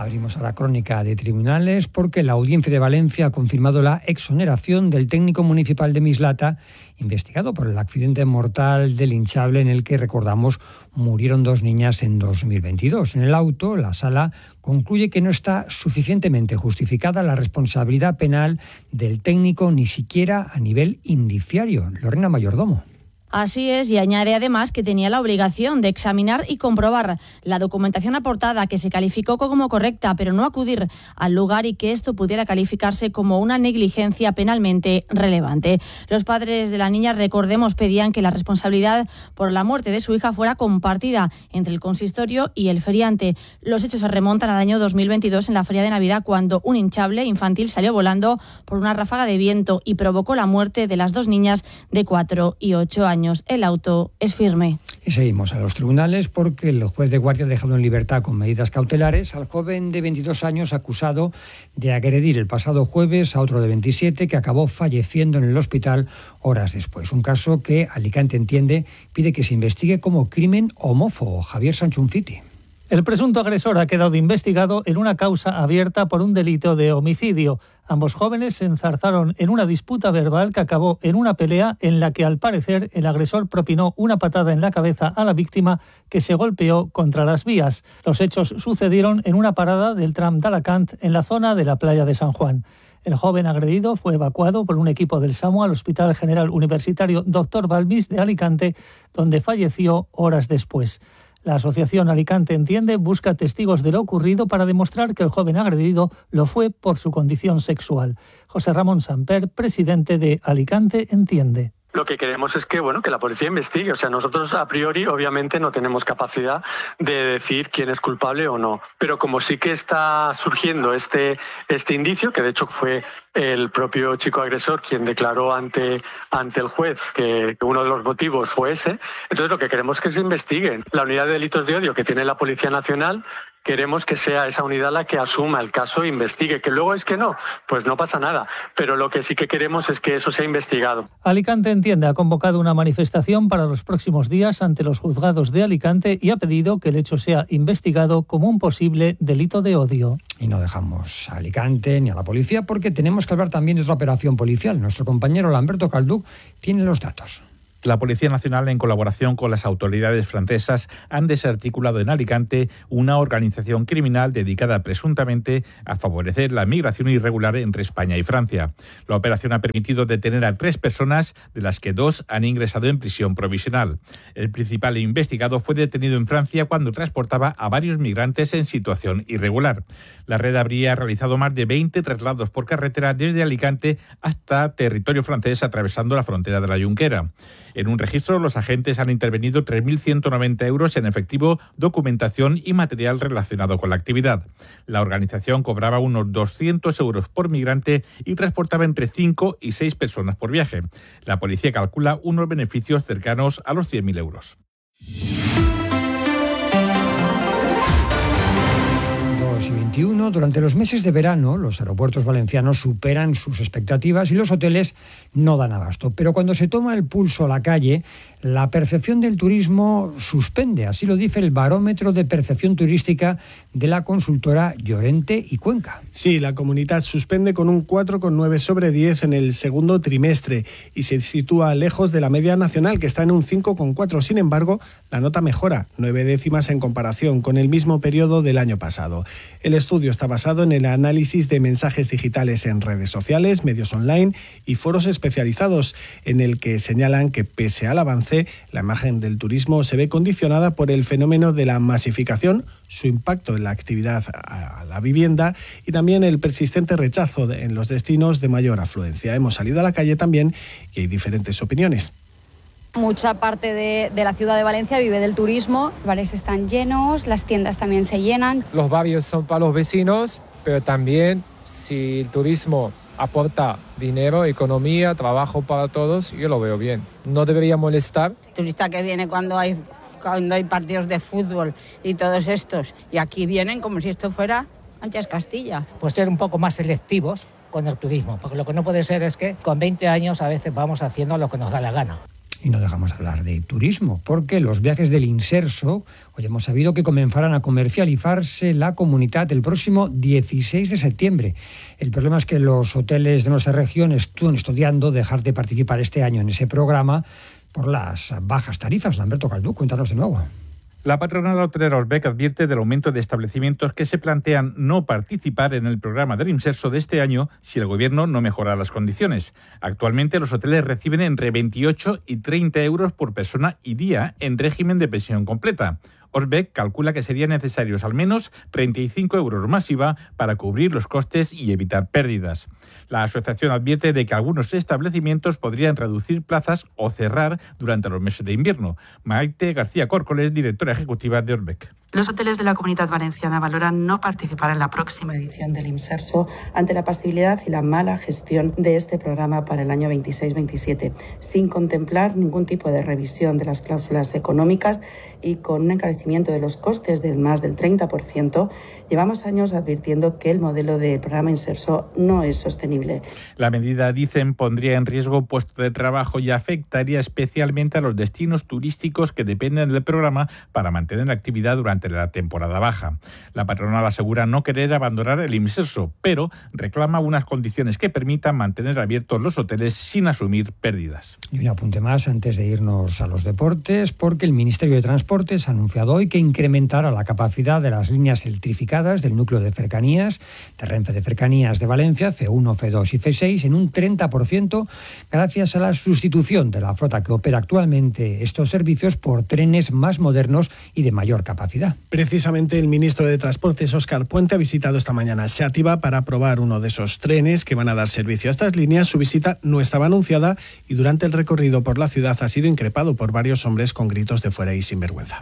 Abrimos a la crónica de tribunales porque la Audiencia de Valencia ha confirmado la exoneración del técnico municipal de Mislata, investigado por el accidente mortal del hinchable en el que, recordamos, murieron 2 niñas en 2022. En el auto, la sala concluye que no está suficientemente justificada la responsabilidad penal del técnico, ni siquiera a nivel indiciario. Lorena Mayordomo. Así es, y añade además que tenía la obligación de examinar y comprobar la documentación aportada, que se calificó como correcta, pero no acudir al lugar, y que esto pudiera calificarse como una negligencia penalmente relevante. Los padres de la niña, recordemos, pedían que la responsabilidad por la muerte de su hija fuera compartida entre el consistorio y el feriante. Los hechos se remontan al año 2022, en la feria de Navidad, cuando un hinchable infantil salió volando por una ráfaga de viento y provocó la muerte de las 2 niñas de 4 y 8 años. El auto es firme. Y seguimos a los tribunales porque el juez de guardia ha dejado en libertad con medidas cautelares al joven de 22 años acusado de agredir el pasado jueves a otro de 27 que acabó falleciendo en el hospital horas después. Un caso que Alicante Entiende pide que se investigue como crimen homófobo. Javier Sanchunfiti. El presunto agresor ha quedado investigado en una causa abierta por un delito de homicidio. Ambos jóvenes se enzarzaron en una disputa verbal que acabó en una pelea en la que, al parecer, el agresor propinó una patada en la cabeza a la víctima, que se golpeó contra las vías. Los hechos sucedieron en una parada del tram de Alacant, en la zona de la playa de San Juan. El joven agredido fue evacuado por un equipo del SAMU al Hospital General Universitario Dr. Balbís de Alicante, donde falleció horas después. La asociación Alicante Entiende busca testigos de lo ocurrido para demostrar que el joven agredido lo fue por su condición sexual. José Ramón Samper, presidente de Alicante Entiende. Lo que queremos es que la policía investigue. O sea, nosotros a priori obviamente no tenemos capacidad de decir quién es culpable o no. Pero como sí que está surgiendo este indicio, que de hecho fue el propio chico agresor quien declaró ante el juez que uno de los motivos fue ese, entonces lo que queremos es que se investigue. La unidad de delitos de odio que tiene la Policía Nacional, queremos que sea esa unidad la que asuma el caso e investigue. Que luego es que no, pues no pasa nada. Pero lo que sí que queremos es que eso sea investigado. Alicante Entiende ha convocado una manifestación para los próximos días ante los juzgados de Alicante y ha pedido que el hecho sea investigado como un posible delito de odio. Y no dejamos a Alicante ni a la policía porque tenemos que hablar también de otra operación policial. Nuestro compañero Lamberto Calduc tiene los datos. La Policía Nacional, en colaboración con las autoridades francesas, han desarticulado en Alicante una organización criminal dedicada presuntamente a favorecer la migración irregular entre España y Francia. La operación ha permitido detener a 3 personas, de las que 2 han ingresado en prisión provisional. El principal investigado fue detenido en Francia cuando transportaba a varios migrantes en situación irregular. La red habría realizado más de 20 traslados por carretera desde Alicante hasta territorio francés, atravesando la frontera de la Junquera. En un registro, los agentes han intervenido 3.190 euros en efectivo, documentación y material relacionado con la actividad. La organización cobraba unos 200 euros por migrante y transportaba entre 5 y 6 personas por viaje. La policía calcula unos beneficios cercanos a los 100.000 euros. Y 21. Durante los meses de verano, los aeropuertos valencianos superan sus expectativas y los hoteles no dan abasto. Pero cuando se toma el pulso a la calle, la percepción del turismo suspende. Así lo dice el barómetro de percepción turística de la consultora Llorente y Cuenca. Sí, la Comunitat suspende con un 4,9 sobre 10 en el segundo trimestre y se sitúa lejos de la media nacional, que está en un 5,4. Sin embargo, la nota mejora 9 décimas en comparación con el mismo periodo del año pasado. El estudio está basado en el análisis de mensajes digitales en redes sociales, medios online y foros especializados, en el que señalan que, pese al avance, la imagen del turismo se ve condicionada por el fenómeno de la masificación, su impacto en la actividad a la vivienda y también el persistente rechazo en los destinos de mayor afluencia. Hemos salido a la calle también y hay diferentes opiniones. Mucha parte de la ciudad de Valencia vive del turismo. Los bares están llenos, las tiendas también se llenan. Los barrios son para los vecinos, pero también si el turismo aporta dinero, economía, trabajo para todos, yo lo veo bien. No debería molestar. El turista que viene cuando hay partidos de fútbol y todos estos, y aquí vienen como si esto fuera Anchas Castilla. Pues ser un poco más selectivos con el turismo, porque lo que no puede ser es que con 20 años a veces vamos haciendo lo que nos da la gana. Y no dejamos de hablar de turismo, porque los viajes del Inserso, hoy hemos sabido que comenzarán a comercializarse la comunidad el próximo 16 de septiembre. El problema es que los hoteles de nuestra región están estudiando dejar de participar este año en ese programa por las bajas tarifas. Lamberto Caldú, cuéntanos de nuevo. La patronal hotelera Orbec advierte del aumento de establecimientos que se plantean no participar en el programa del Inserso de este año si el gobierno no mejora las condiciones. Actualmente los hoteles reciben entre 28 y 30 euros por persona y día en régimen de pensión completa. Orbec calcula que serían necesarios al menos 35 euros más IVA para cubrir los costes y evitar pérdidas. La asociación advierte de que algunos establecimientos podrían reducir plazas o cerrar durante los meses de invierno. Maite García Córcoles, directora ejecutiva de Orbec. Los hoteles de la Comunidad Valenciana valoran no participar en la próxima edición del Inserso ante la pasividad y la mala gestión de este programa para el año 26-27, sin contemplar ningún tipo de revisión de las cláusulas económicas y con un encarecimiento de los costes del más del 30%. Llevamos años advirtiendo que el modelo del programa Inserso no es sostenible. La medida, dicen, pondría en riesgo puestos de trabajo y afectaría especialmente a los destinos turísticos que dependen del programa para mantener la actividad durante la temporada baja. La patronal asegura no querer abandonar el Inserso, pero reclama unas condiciones que permitan mantener abiertos los hoteles sin asumir pérdidas. Y un apunte más antes de irnos a los deportes, porque el Ministerio de Transportes ha anunciado hoy que incrementará la capacidad de las líneas electrificadas del núcleo de cercanías, de Renfe de Cercanías de Valencia, C1, F2 y F6, en un 30%, gracias a la sustitución de la flota que opera actualmente estos servicios por trenes más modernos y de mayor capacidad. Precisamente el ministro de Transportes, Óscar Puente, ha visitado esta mañana Xàtiva para probar uno de esos trenes que van a dar servicio a estas líneas. Su visita no estaba anunciada y durante el recorrido por la ciudad ha sido increpado por varios hombres con gritos de fuera y sinvergüenza.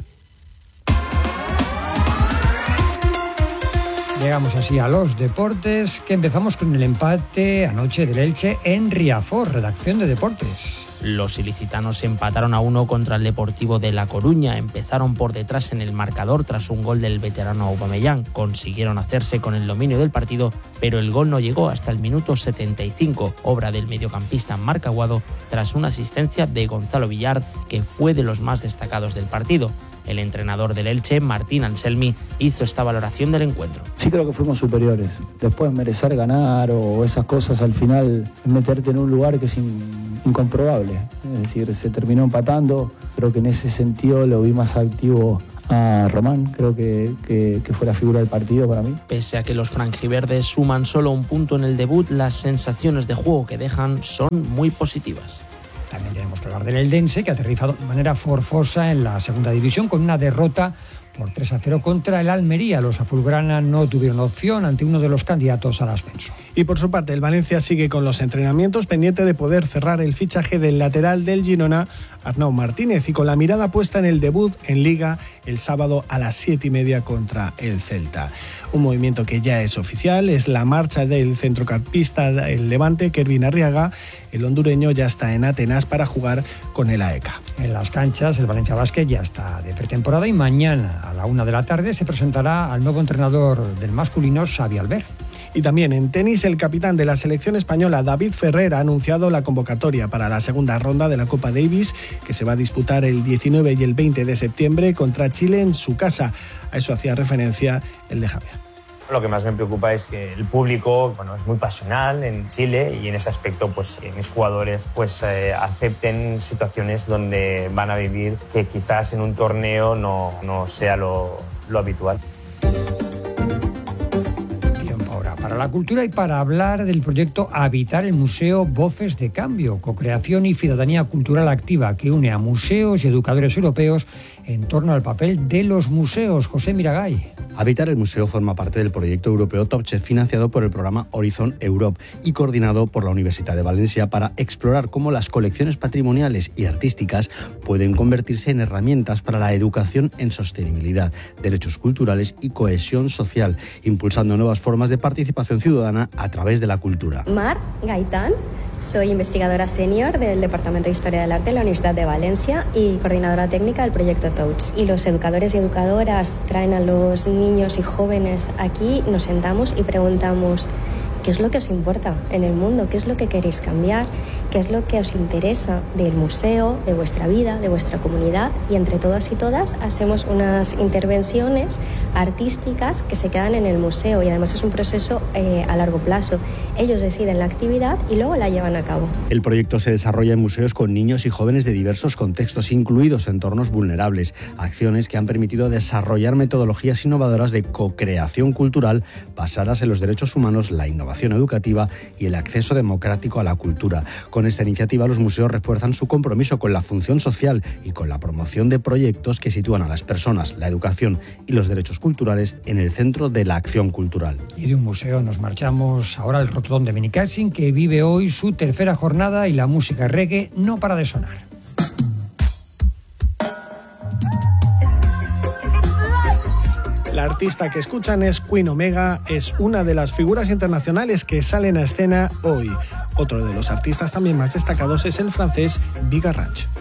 Llegamos así a los deportes, que empezamos con el empate anoche del Elche en Riazor, redacción de deportes. Los ilicitanos empataron a 1 contra el Deportivo de La Coruña. Empezaron por detrás en el marcador tras un gol del veterano Aubameyang. Consiguieron hacerse con el dominio del partido, pero el gol no llegó hasta el minuto 75, obra del mediocampista Marc Aguado, tras una asistencia de Gonzalo Villar, que fue de los más destacados del partido. El entrenador del Elche, Martín Anselmi, hizo esta valoración del encuentro. Sí creo que fuimos superiores. Después merecer ganar o esas cosas al final es meterte en un lugar que es incomprobable. Es decir, se terminó empatando. Creo que en ese sentido lo vi más activo a Román. Creo que fue la figura del partido para mí. Pese a que los franjiverdes suman solo un punto en el debut, las sensaciones de juego que dejan son muy positivas. También tenemos que hablar del Eldense, que ha aterrizado de manera forzosa en la segunda división con una derrota por 3-0 contra el Almería. Los azulgrana no tuvieron opción ante uno de los candidatos al ascenso. Y por su parte, el Valencia sigue con los entrenamientos, pendiente de poder cerrar el fichaje del lateral del Girona, Arnau Martínez, y con la mirada puesta en el debut en Liga el sábado a las 7:30 contra el Celta. Un movimiento que ya es oficial, es la marcha del centrocampista del Levante, Kervin Arriaga. El hondureño ya está en Atenas para jugar con el AEK. En las canchas, el Valencia Basket ya está de pretemporada y mañana a la 1 de la tarde se presentará al nuevo entrenador del masculino, Xavi Albert. Y también en tenis, el capitán de la selección española, David Ferrer, ha anunciado la convocatoria para la segunda ronda de la Copa Davis, que se va a disputar el 19 y el 20 de septiembre contra Chile en su casa. A eso hacía referencia el de Javier. Lo que más me preocupa es que el público, es muy pasional en Chile, y en ese aspecto mis jugadores acepten situaciones donde van a vivir que quizás en un torneo no sea lo habitual. Para la cultura y para hablar del proyecto Habitar el Museo Voces de Cambio, co-creación y ciudadanía cultural activa que une a museos y educadores europeos en torno al papel de los museos. José Miragay. Habitar el Museo forma parte del proyecto europeo Top Chef, financiado por el programa Horizon Europe y coordinado por la Universidad de Valencia, para explorar cómo las colecciones patrimoniales y artísticas pueden convertirse en herramientas para la educación en sostenibilidad, derechos culturales y cohesión social, impulsando nuevas formas de participación ciudadana a través de la cultura. Mar Gaitán, soy investigadora senior del Departamento de Historia del Arte de la Universidad de Valencia y coordinadora técnica del proyecto Touch. Y los educadores y educadoras traen a los niños y jóvenes aquí, nos sentamos y preguntamos: ¿qué es lo que os importa en el mundo? ¿Qué es lo que queréis cambiar? qué es lo que os interesa del museo, de vuestra vida, de vuestra comunidad, y entre todas y todas hacemos unas intervenciones artísticas que se quedan en el museo, y además es un proceso a largo plazo. Ellos deciden la actividad y luego la llevan a cabo. El proyecto se desarrolla en museos con niños y jóvenes de diversos contextos, incluidos entornos vulnerables, acciones que han permitido desarrollar metodologías innovadoras de co-creación cultural basadas en los derechos humanos, la innovación educativa y el acceso democrático a la cultura. Con esta iniciativa, los museos refuerzan su compromiso con la función social y con la promoción de proyectos que sitúan a las personas, la educación y los derechos culturales en el centro de la acción cultural. Y de un museo nos marchamos ahora al Rotodom de Benicàssim, que vive hoy su tercera jornada y la música reggae no para de sonar. La artista que escuchan es Queen Omega, es una de las figuras internacionales que salen a escena hoy. Otro de los artistas también más destacados es el francés Big Ranch.